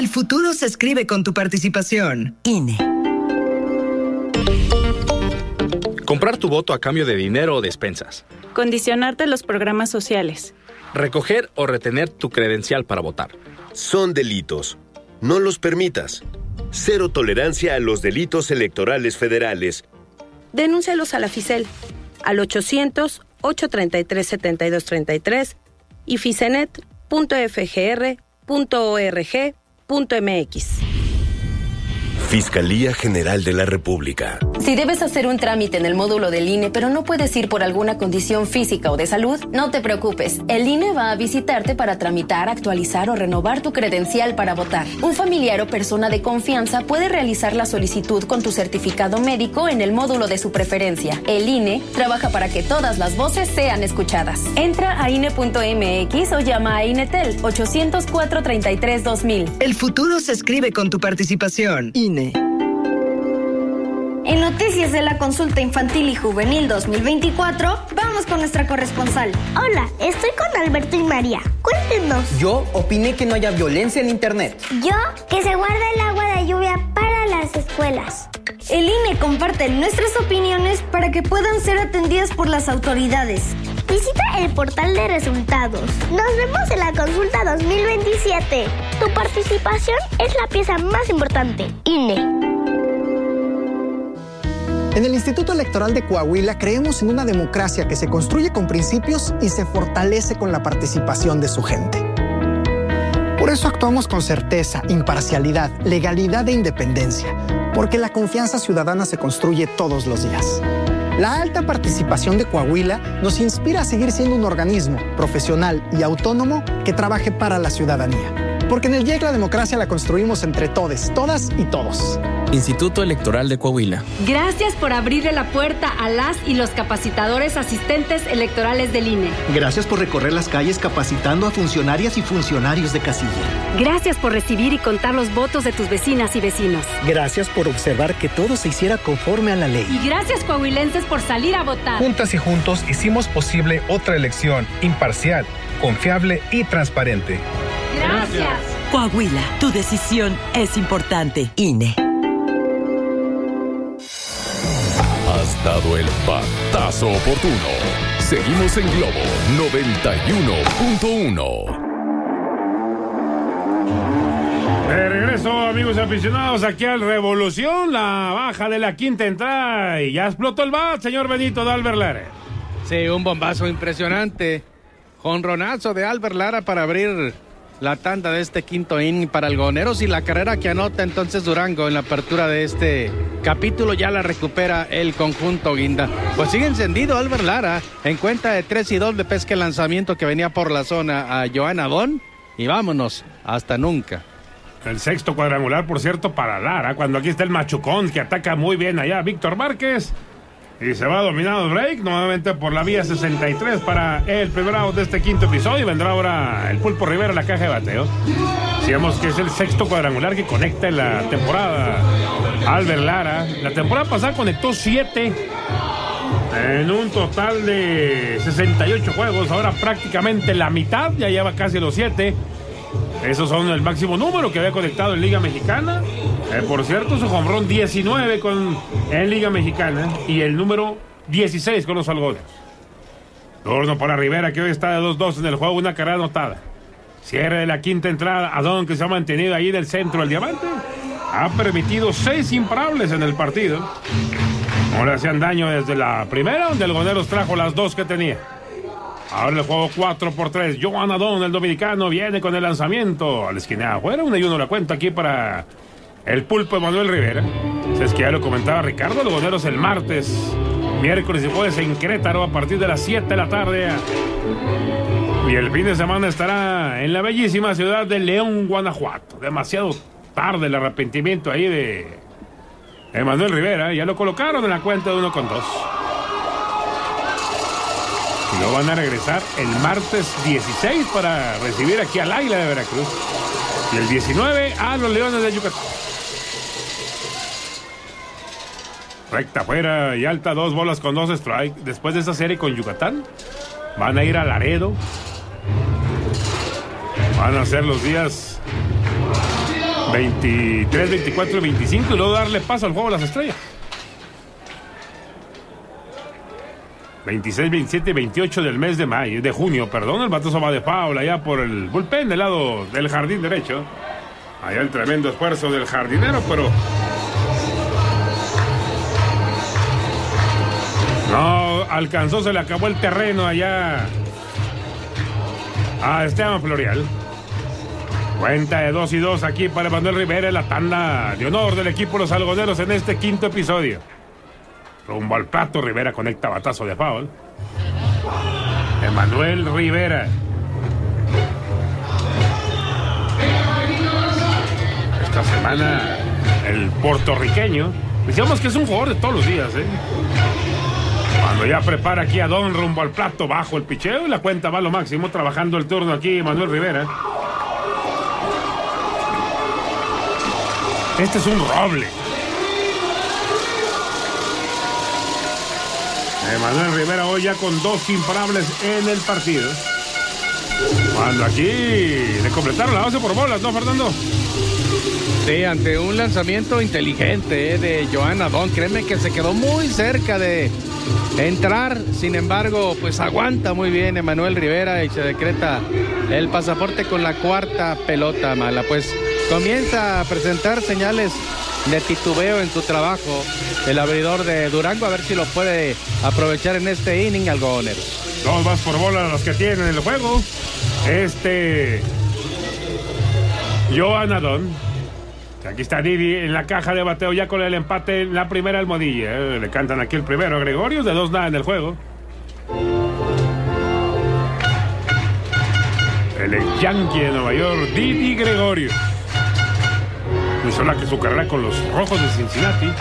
El futuro se escribe con tu participación. INE. Comprar tu voto a cambio de dinero o despensas. Condicionarte los programas sociales. Recoger o retener tu credencial para votar. Son delitos. No los permitas. Cero tolerancia a los delitos electorales federales. Denúncialos a la FICEL al 800-833-7233 y ficenet.fgr.org.mx. Fiscalía General de la República. Si debes hacer un trámite en el módulo del INE, pero no puedes ir por alguna condición física o de salud, no te preocupes. El INE va a visitarte para tramitar, actualizar o renovar tu credencial para votar. Un familiar o persona de confianza puede realizar la solicitud con tu certificado médico en el módulo de su preferencia. El INE trabaja para que todas las voces sean escuchadas. Entra a INE.mx o llama a INETEL 800-433-2000. El futuro se escribe con tu participación. INE. En noticias de la consulta infantil y juvenil 2024, vamos con nuestra corresponsal. Hola, estoy con Alberto y María. Cuéntenos. Yo opiné que no haya violencia en internet. Yo, que se guarde el agua de lluvia para las escuelas. El INE comparte nuestras opiniones para que puedan ser atendidas por las autoridades. Visita el portal de resultados. Nos vemos en la consulta 2027. Tu participación es la pieza más importante. INE. En el Instituto Electoral de Coahuila creemos en una democracia que se construye con principios y se fortalece con la participación de su gente. Por eso actuamos con certeza, imparcialidad, legalidad e independencia, porque la confianza ciudadana se construye todos los días. La alta participación de Coahuila nos inspira a seguir siendo un organismo profesional y autónomo que trabaje para la ciudadanía. Porque en el IEC la democracia la construimos entre todes, todas y todos. Instituto Electoral de Coahuila. Gracias por abrirle la puerta a las y los capacitadores asistentes electorales del INE. Gracias por recorrer las calles capacitando a funcionarias y funcionarios de casilla. Gracias por recibir y contar los votos de tus vecinas y vecinos. Gracias por observar que todo se hiciera conforme a la ley. Y gracias, coahuilenses, por salir a votar. Juntas y juntos hicimos posible otra elección imparcial, confiable y transparente. Gracias. Coahuila, tu decisión es importante. INE. Has dado el batazo oportuno. Seguimos en Globo 91.1. De regreso, amigos aficionados, aquí al Revolución, la baja de la quinta entrada. Y ya explotó el bat, señor Benito de Albert Lara. Sí, un bombazo impresionante. Jonronazo de Albert Lara para abrir la tanda de este quinto inning para Algodoneros y la carrera que anota entonces Durango en la apertura de este capítulo ya la recupera el conjunto guinda. Pues sigue encendido Albert Lara en cuenta de 3-2, le pesca el lanzamiento que venía por la zona a Joan Adón y vámonos hasta nunca. El sexto cuadrangular, por cierto, para Lara, cuando aquí está el machucón que ataca muy bien allá Víctor Márquez. Y se va dominado el break, nuevamente por la vía 63 para el primer out de este quinto episodio. Y vendrá ahora el Pulpo Rivera en la caja de bateo. Digamos que es el sexto cuadrangular que conecta en la temporada Albert Lara. La temporada pasada conectó 7 en un total de 68 juegos. Ahora prácticamente la mitad, ya lleva casi los 7. Esos son el máximo número que había conectado en Liga Mexicana. Por cierto, su jonrón 19 en Liga Mexicana y el número 16 con los Algodoneros. Turno para Rivera, que hoy está de 2-2 en el juego, una carrera anotada. Cierre de la quinta entrada, Adón, que se ha mantenido ahí del centro del diamante. Ha permitido 6 imparables en el partido. No le hacían daño desde la primera, donde Algodoneros trajo las 2 que tenía. Ahora el juego 4-3. Joan Adón, el dominicano, viene con el lanzamiento a la esquina afuera. 1-1 la cuenta aquí para el Pulpo Emanuel Rivera. Es que ya lo comentaba Ricardo, Algodoneros el martes, miércoles y jueves en Querétaro a partir de las 7 de la tarde. Y el fin de semana estará en la bellísima ciudad de León, Guanajuato. Demasiado tarde el arrepentimiento ahí de Emanuel Rivera. Ya lo colocaron en la cuenta de 1-2. Y lo van a regresar el martes 16 para recibir aquí al Águila de Veracruz. Y el 19 a los Leones de Yucatán. Recta afuera y alta, 2 bolas con 2 strikes. Después de esta serie con Yucatán, van a ir a Laredo. Van a ser los días 23, 24 y 25 y luego darle paso al juego de las estrellas. 26, 27 y 28 del mes de junio, perdón. El batazo va de foul allá por el bullpen del lado del jardín derecho. Allá el tremendo esfuerzo del jardinero, pero no alcanzó, se le acabó el terreno allá a Esteban Florial. Cuenta de 2-2 aquí para Manuel Rivera, la tanda de honor del equipo Los Algodoneros en este quinto episodio. Rumbo al plato, Rivera conecta batazo de foul. Emanuel Rivera. Esta semana el puertorriqueño, decíamos que es un jugador de todos los días, Cuando ya prepara aquí a Don rumbo al plato, bajo el picheo y la cuenta va a lo máximo, trabajando el turno aquí Manuel Rivera. Este es un roble. Manuel Rivera hoy ya con 2 imparables en el partido. Cuando aquí le completaron la base por bolas, ¿no, Fernando? Sí, ante un lanzamiento inteligente de Joan Adón. Créeme que se quedó muy cerca de entrar. Sin embargo, pues aguanta muy bien Emanuel Rivera y se decreta el pasaporte con la cuarta pelota mala. Pues comienza a presentar señales de titubeo en su trabajo el abridor de Durango, a ver si lo puede aprovechar en este inning algodonero. 2 más por bola los que tienen el juego. Joan Adón. Aquí está Didi en la caja de bateo ya con el empate en la primera almohadilla. Le cantan aquí el primero a Gregorius, de 2-0 en el juego. El Yankee de Nueva York, Didi Gregorius. Hizo su carrera con los Rojos de Cincinnati.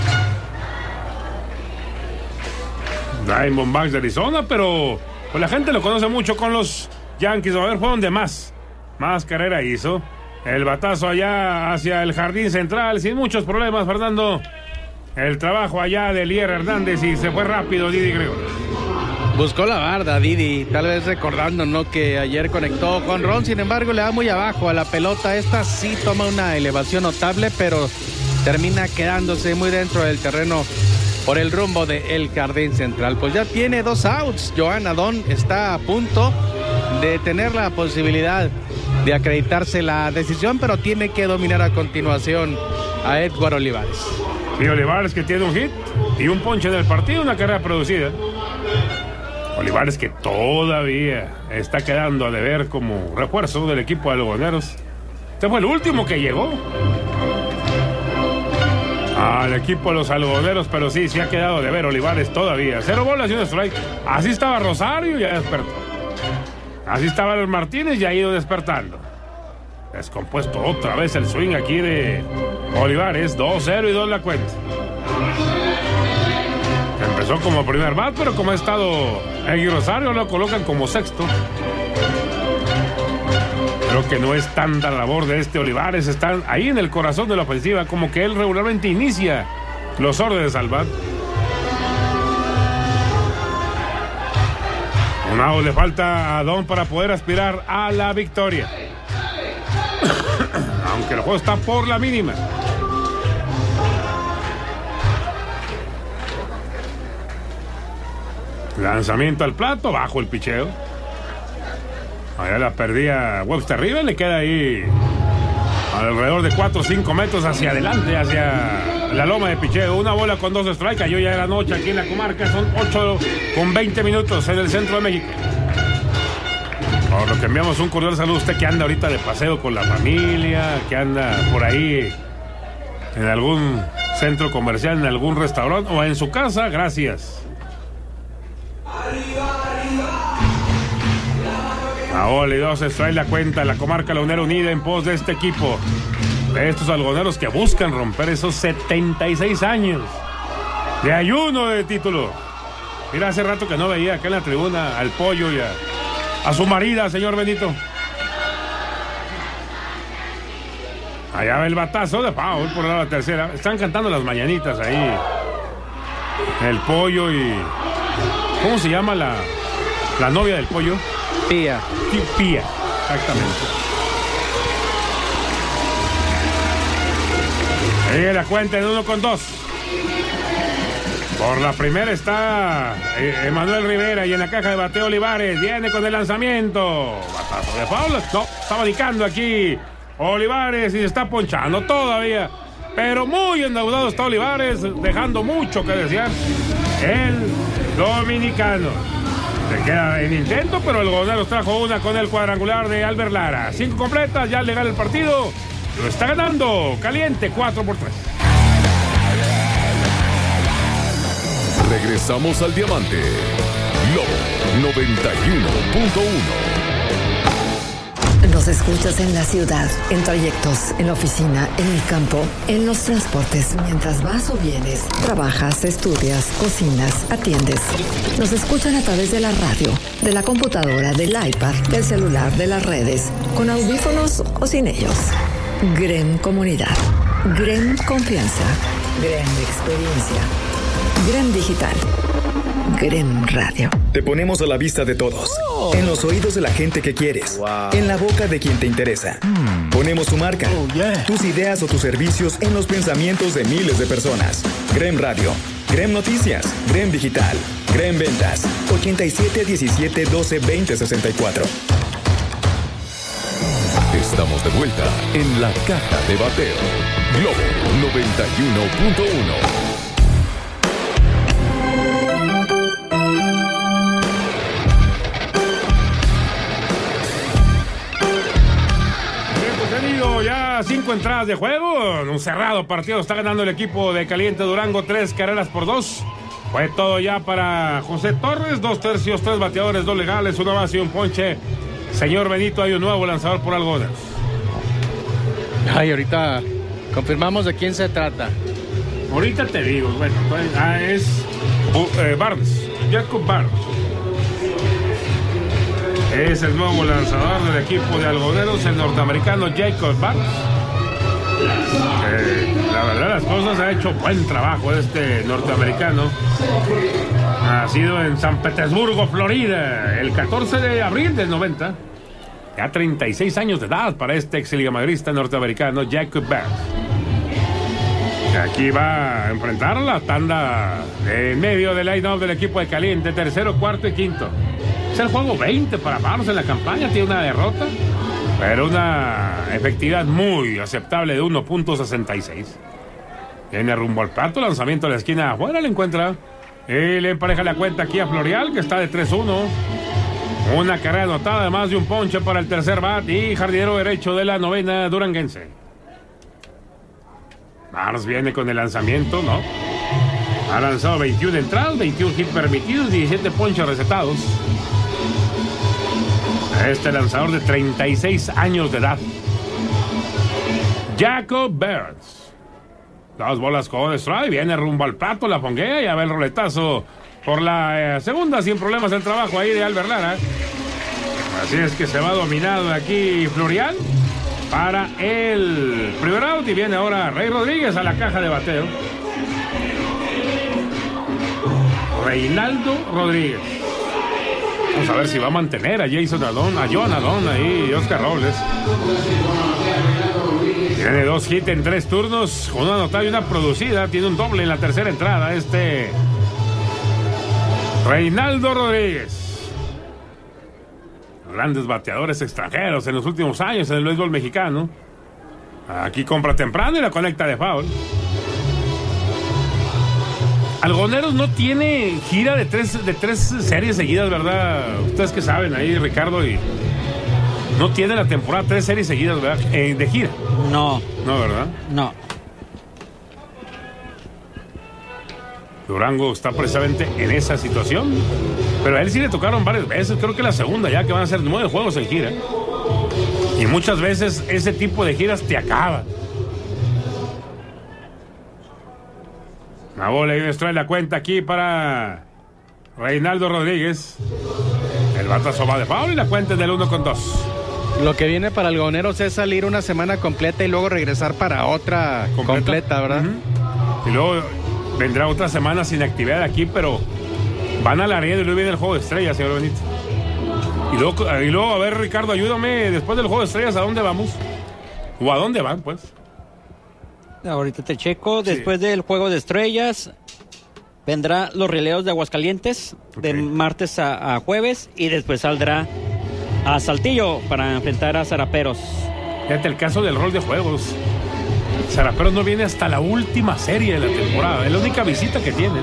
Diamondbacks de Arizona, pero pues la gente lo conoce mucho con los Yankees. A ver, fue donde más carrera hizo. El batazo allá hacia el jardín central, sin muchos problemas, Fernando. El trabajo allá de Elier Hernández y se fue rápido Didi Gregorio. Buscó la barda Didi, tal vez recordando, ¿no?, que ayer conectó con Ron, sin embargo le da muy abajo a la pelota. Esta sí toma una elevación notable, pero termina quedándose muy dentro del terreno por el rumbo del jardín central. Pues ya tiene 2 outs. Joan Adón está a punto de tener la posibilidad de acreditarse la decisión, pero tiene que dominar a continuación a Edward Olivares. Y Olivares, que tiene un hit y un ponche del partido, una carrera producida. Olivares, que todavía está quedando a deber como refuerzo del equipo de Algodoneros. Este fue el último que llegó al equipo de los Algodoneros, pero sí ha quedado a deber Olivares todavía. 0 bolas y 1 strike. Así estaba Rosario y ya despertó. Así estaba el Martínez y ha ido despertando. Descompuesto otra vez el swing aquí de Olivares. 2-0 y 2 la cuenta. Empezó como primer bat, pero como ha estado Egui Rosario, lo colocan como sexto. Creo que no es tanta labor de este Olivares. Están ahí en el corazón de la ofensiva, como que él regularmente inicia los órdenes al bat. Un out le falta a Don para poder aspirar a la victoria. Aunque el juego está por la mínima. Lanzamiento al plato, bajo el picheo. Allá la perdía Webster River, le queda ahí alrededor de 4 o 5 metros hacia adelante, hacia la loma de picheo. Una bola con 2 strikes, cayó ya de la noche aquí en la comarca. Son 8 con 20 minutos en el centro de México. Por lo que enviamos un cordial saludo a usted que anda ahorita de paseo con la familia, que anda por ahí en algún centro comercial, en algún restaurante o en su casa. Gracias. Ahora y 2 strikes la cuenta. La comarca lagunera unida en pos de este equipo, de estos algodoneros que buscan romper esos 76 años de ayuno de título. Mira, hace rato que no veía acá en la tribuna al Pollo y a su marida, señor Benito. Allá va el batazo de foul por la tercera. Están cantando las mañanitas ahí el Pollo y... ¿cómo se llama la novia del Pollo? Pía. Pía, exactamente. Sigue la cuenta de 1-2. Por la primera está Emanuel Rivera y en la caja de bateo Olivares. Viene con el lanzamiento. Batazo de foul. No, está abanicando aquí Olivares y se está ponchando todavía. Pero muy endeudado está Olivares, dejando mucho que desear el dominicano. Se queda en intento, pero el Algodoneros trajo una con el cuadrangular de Albert Lara. 5 completas, ya legal el partido. Lo está ganando Caliente 4-3. Regresamos al Diamante. Lobo 91.1. Nos escuchas en la ciudad, en trayectos, en la oficina, en el campo, en los transportes, mientras vas o vienes, trabajas, estudias, cocinas, atiendes. Nos escuchan a través de la radio, de la computadora, del iPad, del celular, de las redes, con audífonos o sin ellos. GREM Comunidad, GREM Confianza, GREM Experiencia, GREM Digital, GREM Radio. Te ponemos a la vista de todos, en los oídos de la gente que quieres, en la boca de quien te interesa. Ponemos tu marca, tus ideas o tus servicios en los pensamientos de miles de personas. GREM Radio, GREM Noticias, GREM Digital, GREM Ventas, 87 17 12 20 64. Estamos de vuelta en la caja de bateo. Globo 91.1. Ya 5 entradas de juego, un cerrado partido, está ganando el equipo de Caliente Durango 3-2. Fue todo ya para José Torres, 2 tercios, 3 bateadores, 2 legales, 1 base y un ponche. Señor Benito, hay un nuevo lanzador por Algodoneros. Ay, ahorita confirmamos de quién se trata. Ahorita te digo, bueno, es Barnes, Jacob Barnes. Es el nuevo lanzador del equipo de Algodoneros, el norteamericano Jacob Barnes. La verdad, las cosas ha hecho buen trabajo este norteamericano. Nacido en San Petersburgo, Florida, el 14 de abril del 90. Ya 36 años de edad para este ex ligamadrista norteamericano Jacob Barnes. Aquí va a enfrentar la tanda en medio del line-up del equipo de Caliente, tercero, cuarto y quinto. Es el juego 20 para Barnes en la campaña, tiene una derrota, pero una efectividad muy aceptable de 1.66. Viene rumbo al plato, lanzamiento a la esquina de afuera, le encuentra. Y le empareja la cuenta aquí a Florial, que está de 3-1. Una carrera anotada, además de un ponche para el tercer bat y jardinero derecho de la novena duranguense. Barnes viene con el lanzamiento, ¿no? Ha lanzado 21 entradas, 21 hits permitidos, 17 ponches recetados. Este lanzador de 36 años de edad. Jacob Barnes. 2 bolas con strike, viene rumbo al plato, la ponguea y a ver el roletazo por la segunda sin problemas el trabajo ahí de Albert Lara. Así es que se va dominado aquí Florial para el primer out y viene ahora Rey Rodríguez a la caja de bateo. Reinaldo Rodríguez. Vamos a ver si va a mantener a Jason Adon, a Joan Adon ahí y Oscar Robles. Tiene 2 hits en 3 turnos, una anotada y una producida. Tiene un doble en la tercera entrada Reinaldo Rodríguez. Grandes bateadores extranjeros en los últimos años en el béisbol mexicano. Aquí compra temprano y la conecta de foul. Algodoneros no tiene gira de tres series seguidas, ¿verdad? Ustedes que saben ahí, Ricardo, y no tiene la temporada 3 series seguidas, ¿verdad? De gira. No. No, ¿verdad? No. Durango está precisamente en esa situación, pero a él sí le tocaron varias veces, creo que la segunda ya, que van a ser 9 juegos en gira. Y muchas veces ese tipo de giras te acaba. Una bola y nos trae la cuenta aquí para Reinaldo Rodríguez. El batazo va de foul y la cuenta es del 1-2. Lo que viene para Algodoneros es salir una semana completa y luego regresar para otra completa, ¿verdad? Y luego vendrá otra semana sin actividad aquí, pero van a la arena y luego viene el juego de estrellas, señor Benito. Y luego, a ver, Ricardo, ayúdame, después del juego de estrellas, ¿a dónde vamos? ¿O a dónde van, pues? ahorita te checo. Después del Juego de Estrellas vendrá los releos de Aguascalientes, de martes a jueves, y después saldrá a Saltillo para enfrentar a Zaraperos. Fíjate el caso del rol de juegos. Zaraperos no viene hasta la última serie de la temporada, es la única visita que tienen.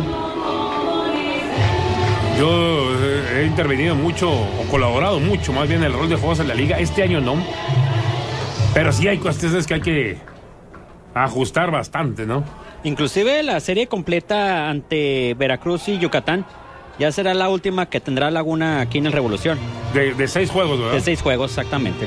Yo he intervenido mucho, o colaborado mucho más bien en el rol de juegos en la liga. Este año no, pero sí hay cuestiones que hay que ajustar bastante, ¿no? Inclusive la serie completa ante Veracruz y Yucatán ya será la última que tendrá Laguna aquí en el Revolución. De 6 juegos, ¿verdad? De 6 juegos, exactamente.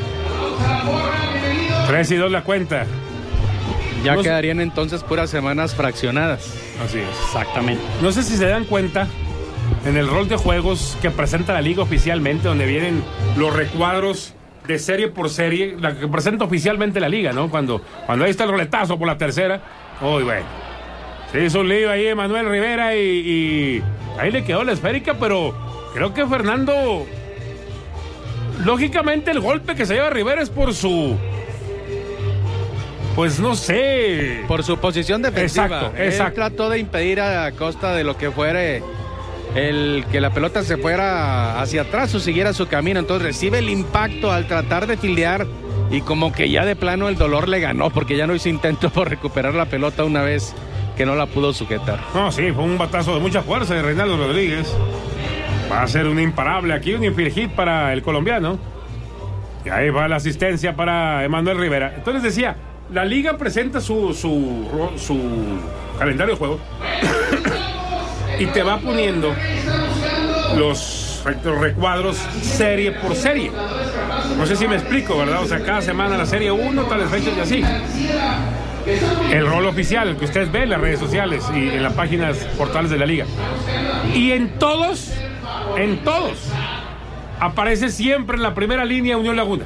3-2 la cuenta. Ya no quedarían entonces puras semanas fraccionadas. Así es. Exactamente. No sé si se dan cuenta en el rol de juegos que presenta la liga oficialmente, donde vienen los recuadros de serie por serie, la que presenta oficialmente la liga, ¿no? Cuando ahí está el roletazo por la tercera. Uy, bueno. Se hizo un lío ahí Emanuel Rivera y ahí le quedó la esférica, pero creo que Fernando, lógicamente el golpe que se lleva Rivera es por su, pues no sé, por su posición defensiva. Exacto. Él trató de impedir a costa de lo que fuere el que la pelota se fuera hacia atrás o siguiera su camino. Entonces recibe el impacto al tratar de fildear y como que ya de plano el dolor le ganó, porque ya no hizo intento por recuperar la pelota una vez que no la pudo sujetar. No, sí, fue un batazo de mucha fuerza de Reinaldo Rodríguez. Va a ser un imparable aquí, un infield hit para el colombiano. Y ahí va la asistencia para Emanuel Rivera. Entonces decía, la liga presenta su calendario de juego y te va poniendo los recuadros serie por serie. No sé si me explico, ¿verdad? O sea, cada semana la serie 1, tales fechas y así. El rol oficial, el que ustedes ven en las redes sociales y en las páginas portales de la liga. Y en todos, aparece siempre en la primera línea Unión Laguna.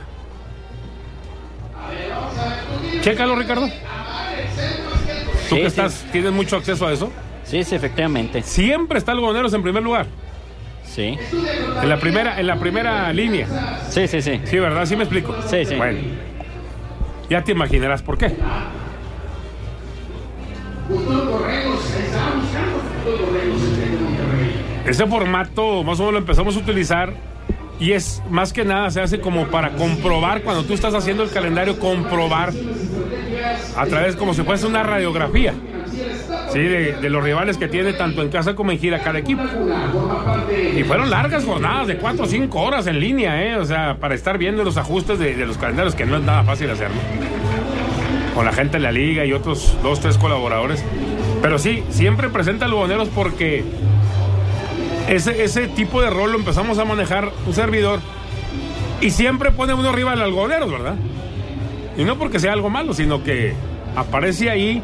Chécalo, Ricardo. Tú que tienes mucho acceso a eso. Sí, efectivamente. Siempre está Algodoneros en primer lugar. Sí. En la primera línea. Sí. Sí, ¿verdad? ¿Sí me explico? Sí. Bueno, ya te imaginarás por qué. Ese formato más o menos lo empezamos a utilizar y es más que nada se hace como para comprobar cuando tú estás haciendo el calendario, comprobar a través como si fuese una radiografía, ¿sí? de los rivales que tiene tanto en casa como en gira cada equipo. Y fueron largas jornadas de 4 o 5 horas en línea, o sea, para estar viendo los ajustes de los calendarios, que no es nada fácil hacerlo, con la gente de la liga y otros 2, 3 colaboradores. Pero sí, siempre presenta Algodoneros porque ese tipo de rol lo empezamos a manejar un servidor y siempre pone uno arriba del Algodoneros, ¿verdad? Y no porque sea algo malo, sino que aparece ahí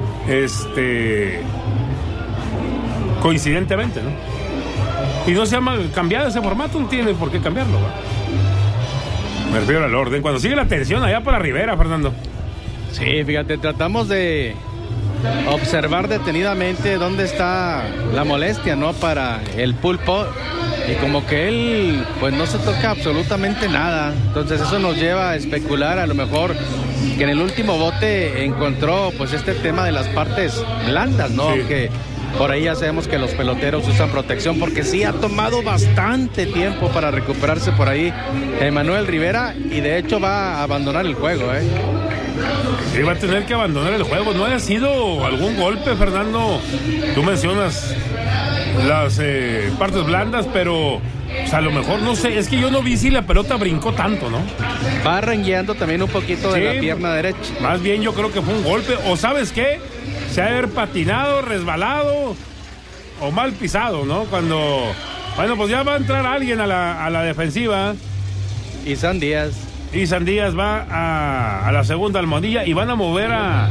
coincidentemente, ¿no? Y no se llama cambiado ese formato, no tiene por qué cambiarlo, ¿verdad? Me refiero al orden. Cuando sigue la tensión allá para Rivera, Fernando. Sí, fíjate, tratamos de observar detenidamente dónde está la molestia, ¿no? Para el pulpo. Y como que él, pues no se toca absolutamente nada. Entonces eso nos lleva a especular, a lo mejor, que en el último bote encontró, pues, este tema de las partes blandas, ¿no? Sí. Aunque por ahí ya sabemos que los peloteros usan protección, porque sí ha tomado bastante tiempo para recuperarse por ahí Emanuel Rivera, y de hecho va a abandonar el juego, Sí, va a tener que abandonar el juego. ¿No haya sido algún golpe, Fernando? Tú mencionas las partes blandas, pero pues, a lo mejor, no sé, es que yo no vi si la pelota brincó tanto, ¿no? Va rengueando también un poquito de la pierna derecha. Más bien yo creo que fue un golpe, o ¿sabes qué? Se ha de haber patinado, resbalado o mal pisado, ¿no? Cuando, bueno, pues ya va a entrar alguien a la defensiva. Isan Díaz va a la segunda almohadilla y van a mover a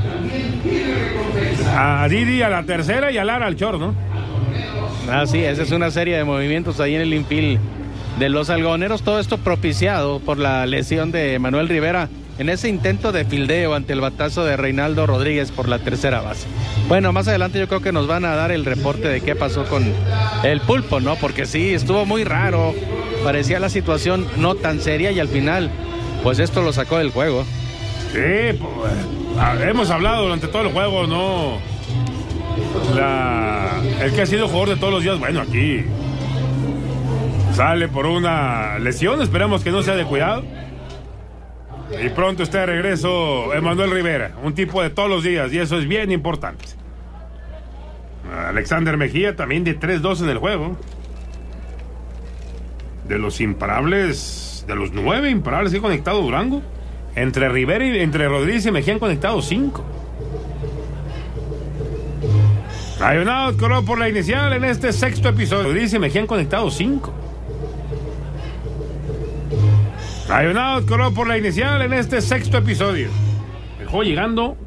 Didi a la tercera y a Lara al short, ¿no? Sí, esa es una serie de movimientos ahí en el infield de los Algodoneros. Todo esto propiciado por la lesión de Emanuel Rivera en ese intento de fildeo ante el batazo de Reinaldo Rodríguez por la tercera base. Bueno, más adelante yo creo que nos van a dar el reporte de qué pasó con el pulpo, ¿no? Porque sí, estuvo muy raro. Parecía la situación no tan seria y al final, pues esto lo sacó del juego. Sí, pues, hemos hablado durante todo el juego, ¿no? El que ha sido jugador de todos los días, bueno, aquí sale por una lesión, esperamos que no sea de cuidado. Y pronto está de regreso Emanuel Rivera, un tipo de todos los días, y eso es bien importante. Alexander Mejía también de 3-2 en el juego. De los imparables, de los 9 imparables que ha conectado Durango, entre Rivera y entre Rodríguez y Mejía han conectado 5. Hay un out, corrió por la inicial en este sexto episodio. Rodríguez y Mejía han conectado 5. Hay un out, corrió por la inicial en este sexto episodio. Dejó llegando